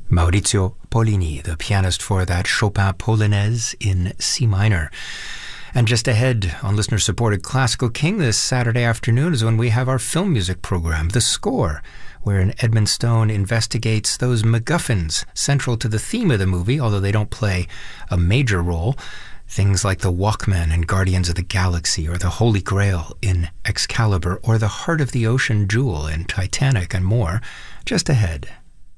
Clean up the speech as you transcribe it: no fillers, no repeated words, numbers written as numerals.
Maurizio Pollini, the pianist for that Chopin Polonaise in C minor. And just ahead on listener-supported Classical King this Saturday afternoon is when we have our film music program, The Score, wherein Edmund Stone investigates those MacGuffins central to the theme of the movie, although they don't play a major role. Things like the Walkman in Guardians of the Galaxy, or the Holy Grail in Excalibur, or the Heart of the Ocean Jewel in Titanic, and more. Just ahead.